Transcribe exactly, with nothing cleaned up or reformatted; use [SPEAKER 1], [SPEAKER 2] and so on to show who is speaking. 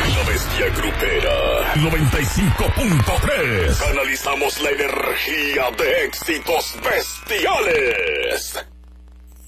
[SPEAKER 1] La bestia grupera. noventa y cinco punto tres. Analizamos la energía de éxitos bestiales.